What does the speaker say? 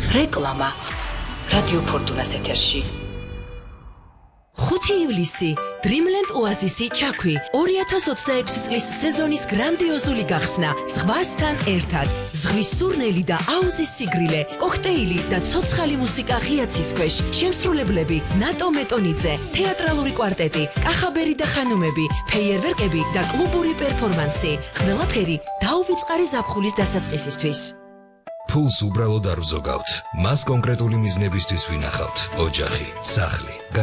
რეკლამა რადიო ფორტუნას ეთერში 5 ივლისი Dreamland Oasis-ი ჩაქვი 2026 წლის სეზონის გრანდიოზული გახსნა ზღვასთან ერთად ზღვის სურნელი და აუზის სიგრილე კოქტეილი და ცოცხალი მუსიკა ღიაცის ქვეშ შემსრულებლები ნატო მეტონიძე თეატრალური კვარტეტი კახაბერი და ხანუმები ფეიერვერკები და კლუბური პერფორმანსი ყველაფერი დაუვიწყარი ზაფხულის დასაწყისისთვის ფულს უბრალოდ არ ვზოგავთ მას კონკრეტული მიზნებისთვის ვინახავთ ოჯახი სახლი